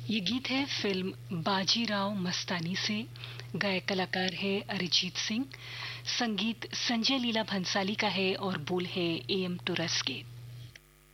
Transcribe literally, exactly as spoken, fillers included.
ये गीत है फिल्म बाजीराव मस्तानी से। गायक कलाकार है अरिजीत सिंह। संगीत संजय लीला भंसाली का है और बोल है ए एम टुरस के।